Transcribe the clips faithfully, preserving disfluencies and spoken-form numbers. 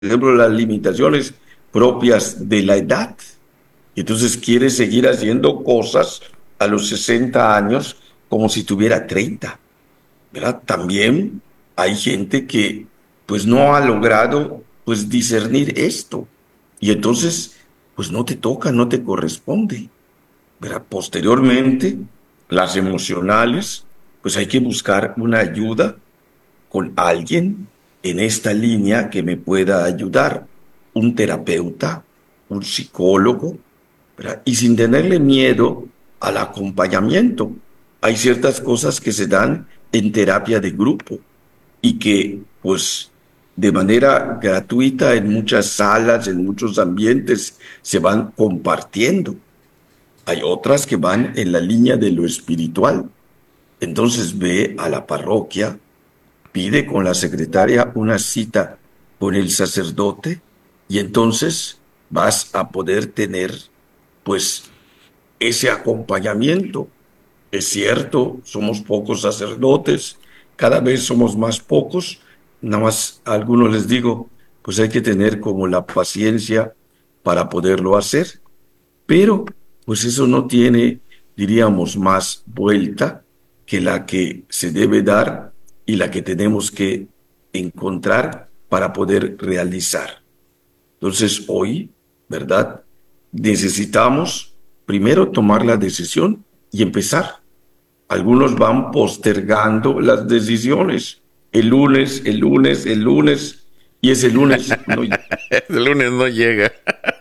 ejemplo, las limitaciones propias de la edad. Y entonces quiere seguir haciendo cosas a los sesenta años como si tuviera treinta, ¿verdad? También hay gente que pues no ha logrado pues discernir esto. Y entonces pues no te toca, no te corresponde, ¿verdad? Posteriormente, las emocionales, pues hay que buscar una ayuda con alguien en esta línea que me pueda ayudar, un terapeuta, un psicólogo, ¿verdad? Y sin tenerle miedo al acompañamiento. Hay ciertas cosas que se dan en terapia de grupo y que, pues, de manera gratuita en muchas salas, en muchos ambientes, se van compartiendo. Hay otras que van en la línea de lo espiritual. Entonces ve a la parroquia, pide con la secretaria una cita con el sacerdote y entonces vas a poder tener pues ese acompañamiento. Es cierto, somos pocos sacerdotes, cada vez somos más pocos, nada más a algunos les digo, pues hay que tener como la paciencia para poderlo hacer, pero pues eso no tiene, diríamos, más vuelta que la que se debe dar y la que tenemos que encontrar para poder realizar. Entonces hoy, ¿verdad? Necesitamos primero tomar la decisión y empezar. Algunos van postergando las decisiones. El lunes, el lunes, el lunes, y ese lunes no. El lunes no llega.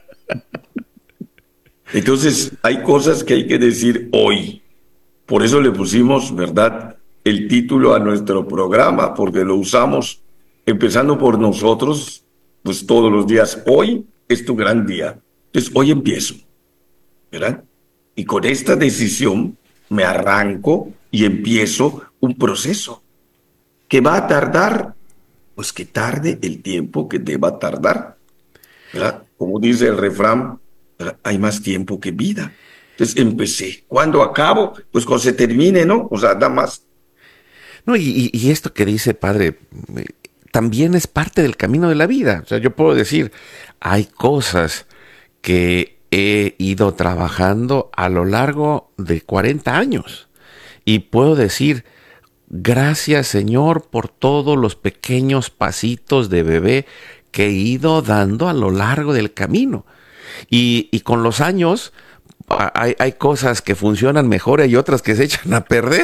Entonces hay cosas que hay que decir hoy. Por eso le pusimos, ¿verdad?, el título a nuestro programa, porque lo usamos empezando por nosotros, pues todos los días. Hoy es tu gran día. Entonces hoy empiezo, ¿verdad? Y con esta decisión me arranco y empiezo un proceso que va a tardar, pues que tarde el tiempo que deba tardar, ¿verdad? Como dice el refrán, ¿verdad? Hay más tiempo que vida. Entonces empecé. ¿Cuándo acabo? Pues cuando se termine, ¿no? O sea, da más. No, y, y- y esto que dice padre, eh, también es parte del camino de la vida. O sea, yo puedo decir, hay cosas que he ido trabajando a lo largo de cuarenta años. Y puedo decir, gracias Señor por todos los pequeños pasitos de bebé que he ido dando a lo largo del camino. Y, y con los años hay, hay cosas que funcionan mejor y otras que se echan a perder.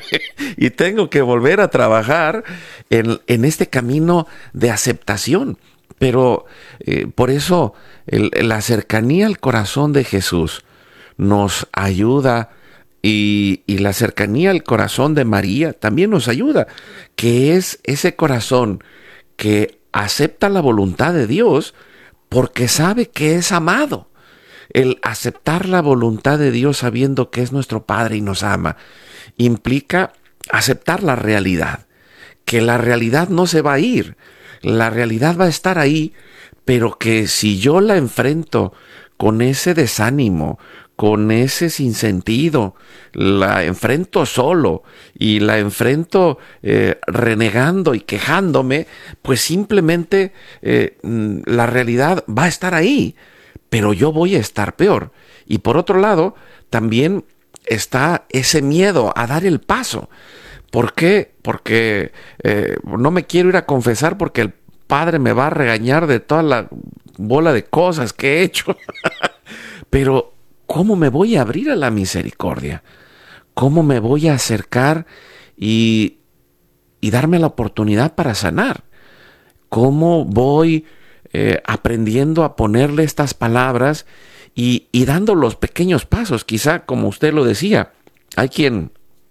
Y tengo que volver a trabajar en, en este camino de aceptación. Pero eh, por eso el- la cercanía al corazón de Jesús nos ayuda y, y la cercanía al corazón de María también nos ayuda, que es ese corazón que acepta la voluntad de Dios porque sabe que es amado. El aceptar la voluntad de Dios sabiendo que es nuestro Padre y nos ama, implica aceptar la realidad, que la realidad no se va a ir, la realidad va a estar ahí, pero que si yo la enfrento con ese desánimo, con ese sinsentido, la enfrento solo y la enfrento eh, renegando y quejándome, pues simplemente eh, mm, la realidad va a estar ahí, pero yo voy a estar peor. Y por otro lado, también está ese miedo a dar el paso. ¿Por qué? Porque eh, no me quiero ir a confesar porque el padre me va a regañar de toda la bola de cosas que he hecho. Pero, ¿cómo me voy a abrir a la misericordia? ¿Cómo me voy a acercar y, y darme la oportunidad para sanar? ¿Cómo voy eh, aprendiendo a ponerle estas palabras y, y dando los pequeños pasos? Quizá, como usted lo decía, hay quien,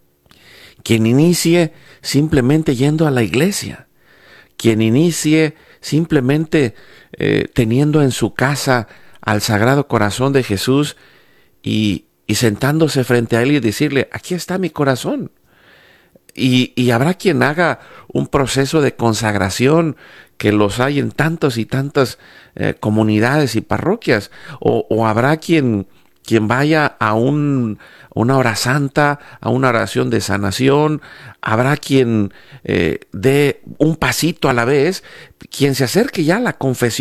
quien inicie simplemente yendo a la iglesia, quien inicie simplemente eh, teniendo en su casa al Sagrado Corazón de Jesús y, y sentándose frente a él y decirle, aquí está mi corazón. Y, y habrá quien haga un proceso de consagración, que los hay en tantas y tantas eh, comunidades y parroquias, o, o habrá quien quien vaya a un, una hora santa, a una oración de sanación, habrá quien eh, dé un pasito a la vez, quien se acerque ya a la confesión